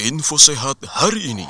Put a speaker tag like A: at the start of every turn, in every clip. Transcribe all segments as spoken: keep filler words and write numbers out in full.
A: Info sehat hari ini.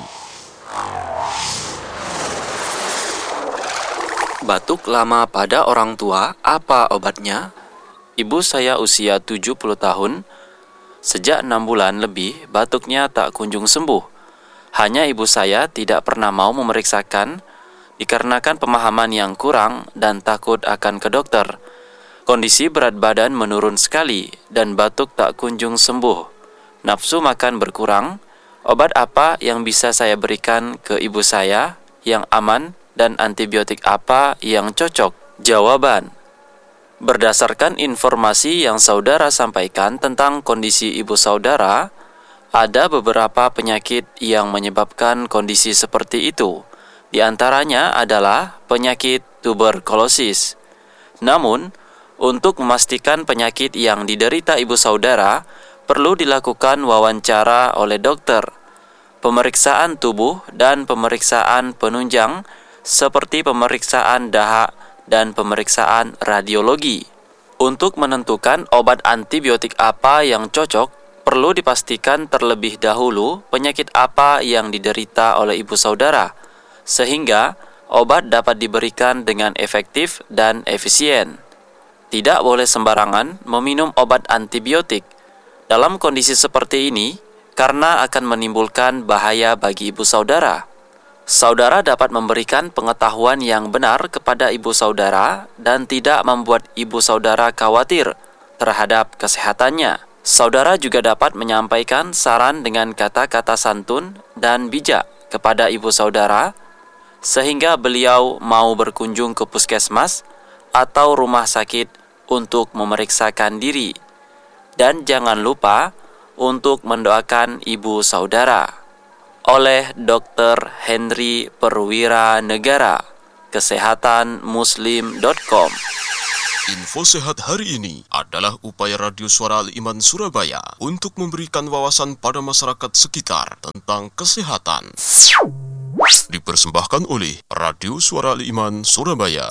B: Batuk lama pada orang tua, apa obatnya? Ibu saya usia tujuh puluh tahun. Sejak enam bulan lebih, batuknya tak kunjung sembuh. Hanya ibu saya tidak pernah mau memeriksakan, dikarenakan pemahaman yang kurang dan takut akan ke dokter. Kondisi berat badan menurun sekali dan batuk tak kunjung sembuh. Nafsu makan berkurang. Obat apa yang bisa saya berikan ke ibu saya yang aman dan antibiotik apa yang cocok? Jawaban: berdasarkan informasi yang saudara sampaikan tentang kondisi ibu saudara, ada beberapa penyakit yang menyebabkan kondisi seperti itu. Di antaranya adalah penyakit tuberkulosis. Namun, untuk memastikan penyakit yang diderita ibu saudara, perlu dilakukan wawancara oleh dokter, pemeriksaan tubuh dan pemeriksaan penunjang seperti pemeriksaan dahak dan pemeriksaan radiologi. Untuk menentukan obat antibiotik apa yang cocok, perlu dipastikan terlebih dahulu penyakit apa yang diderita oleh ibu saudara, sehingga obat dapat diberikan dengan efektif dan efisien. Tidak boleh sembarangan meminum obat antibiotik dalam kondisi seperti ini, karena akan menimbulkan bahaya bagi ibu saudara. Saudara dapat memberikan pengetahuan yang benar kepada ibu saudara dan tidak membuat ibu saudara khawatir terhadap kesehatannya. Saudara juga dapat menyampaikan saran dengan kata-kata santun dan bijak kepada ibu saudara, sehingga beliau mau berkunjung ke puskesmas atau rumah sakit untuk memeriksakan diri. Dan jangan lupa untuk mendoakan ibu saudara. Oleh dokter Henry Perwira Negara, kesehatan muslim dot com.
A: Info sehat hari ini adalah upaya Radio Suara Al-Iman Surabaya untuk memberikan wawasan pada masyarakat sekitar tentang kesehatan. Dipersembahkan oleh Radio Suara Al-Iman Surabaya.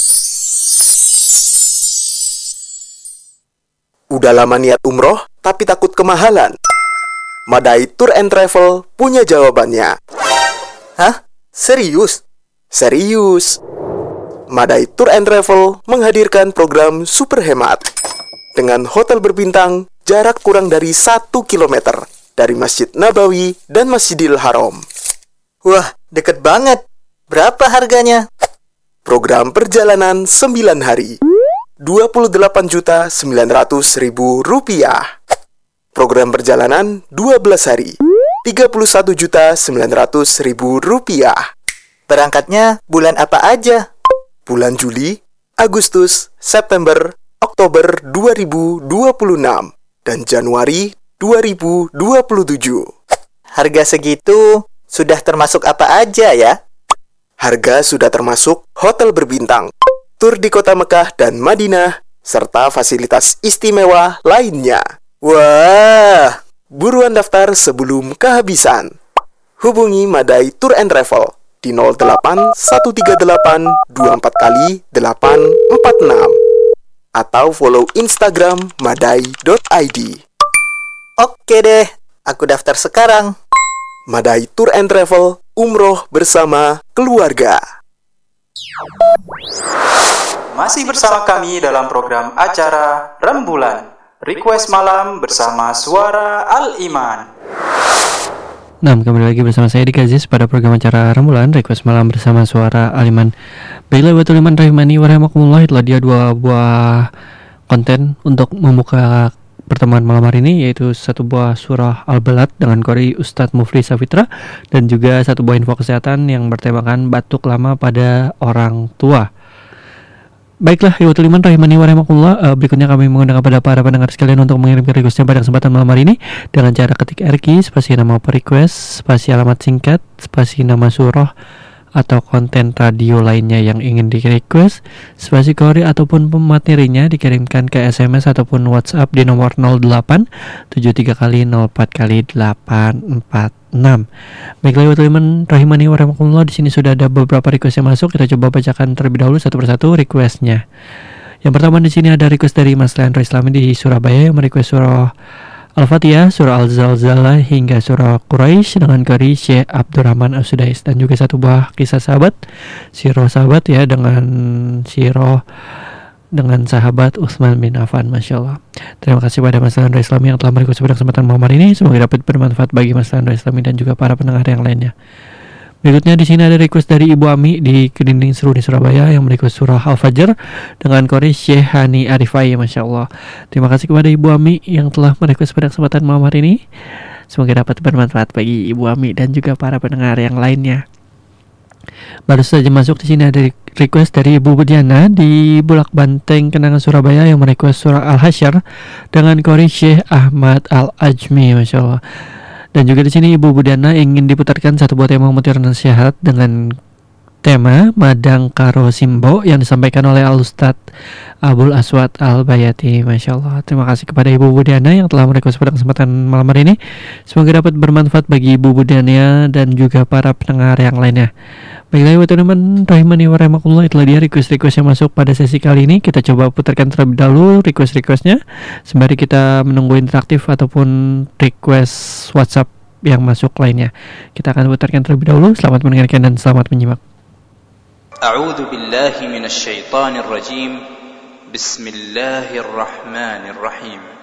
C: Udah lama niat umroh, tapi takut kemahalan? Madai Tour and Travel punya jawabannya. Hah? Serius? Serius. Madai Tour and Travel menghadirkan program super hemat. Dengan hotel berbintang, jarak kurang dari satu kilometer dari Masjid Nabawi dan Masjidil Haram. Wah, deket banget. Berapa harganya? Program perjalanan sembilan hari. dua puluh delapan juta sembilan ratus ribu rupiah. Program perjalanan dua belas hari, tiga puluh satu juta sembilan ratus ribu rupiah. Berangkatnya bulan apa aja? Bulan Juli, Agustus, September, Oktober dua ribu dua puluh enam, dan Januari dua ribu dua puluh tujuh. Harga segitu sudah termasuk apa aja ya? Harga sudah termasuk hotel berbintang, tur di kota Mekah dan Madinah, serta fasilitas istimewa lainnya. Wah, buruan daftar sebelum kehabisan. Hubungi Madai Tour and Travel di nol delapan satu tiga delapan dua empat kali delapan empat enam atau follow Instagram madai dot i d. Oke deh, aku daftar sekarang. Madai Tour and Travel, umroh bersama keluarga.
D: Masih bersama kami dalam program acara Rembulan, Request Malam bersama Suara Al-Iman.
E: Nah, kembali lagi bersama saya Dik Aziz pada program acara Rembulan, Request Malam bersama Suara Al-Iman. Baiklah, betul iman rahimani wa rahimakumullah, itulah dia dua buah konten untuk membuka pertemuan malam hari ini, yaitu satu buah surah Al-Balad dengan qori Ustadz Mufli Safitra, dan juga satu buah info kesehatan yang bertemakan batuk lama pada orang tua. Baiklah, ya betul iman rahimani wa rahimakumullah, uh, berikutnya kami mengundang kepada para pendengar sekalian untuk mengirimkan requestnya pada kesempatan malam hari ini dengan cara ketik R Q, spasi nama per request, spasi alamat singkat, spasi nama surah atau konten radio lainnya yang ingin di-request, spasi qori ataupun materinya dikirimkan ke S M S ataupun WhatsApp di nomor nol delapan tujuh tiga kali nol empat kali delapan empat enam. Baiklah, betul iman rahimani wa rahimakumullah, di sini sudah ada beberapa request yang masuk. Kita coba bacakan terlebih dahulu satu persatu requestnya. Yang pertama di sini ada request dari Mas Leandro Islami di Surabaya yang merequest surah Al-Fatihah, surah Al-Zalzalah hingga surah Quraisy dengan qari Syekh Abdurrahman As-Sudais, dan juga satu buah kisah sahabat, sirah sahabat ya, dengan sirah dengan sahabat Utsman bin Affan. Masya Allah. Terima kasih pada Mas Landra Islami yang telah merequest pada kesempatan malam hari ini. Semoga dapat bermanfaat bagi Mas Landra Islami dan juga para pendengar yang lainnya. Berikutnya di sini ada request dari Ibu Ami di Kedinding Seru di Surabaya yang merequest surah Al-Fajr dengan qari Syekh Hani Arifai. Masya Allah. Terima kasih kepada Ibu Ami yang telah merequest pada kesempatan malam hari ini. Semoga dapat bermanfaat bagi Ibu Ami dan juga para pendengar yang lainnya. Baru saja masuk di sini ada request dari Ibu Budiana di Bulak Banteng, Kenangan, Surabaya yang merequest surah Al-Hasyr dengan qari Syekh Ahmad Al-Ajmi. Masya Allah. Dan juga di sini Ibu Budiana ingin diputarkan satu buah tema mutiara nasihat dengan tema Madang Karo Simbo yang disampaikan oleh Al-Ustadz Abul Aswad Al-Bayati. Masya Allah. Terima kasih kepada Ibu Budiana yang telah merequest pada kesempatan malam hari ini. Semoga dapat bermanfaat bagi Ibu Budiana dan juga para pendengar yang lainnya. Baiklah teman-teman, rahimani wa rahimakumullah, itulah dia request-request yang masuk pada sesi kali ini. Kita coba putarkan terlebih dahulu request-requestnya sembari kita menunggu interaktif ataupun request WhatsApp yang masuk lainnya. Kita akan putarkan terlebih dahulu. Selamat mendengarkan dan selamat menyimak.
D: A'udzu billahi minasyaitonir rajim. Bismillahirrahmanirrahim.